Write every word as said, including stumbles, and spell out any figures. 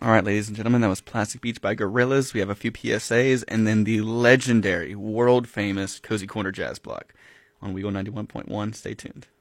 All right, ladies and gentlemen, that was Plastic Beach by Gorillaz. We have a few P S As, and then the legendary, world-famous Cozy Corner Jazz Block on Weagle ninety-one point one. Stay tuned.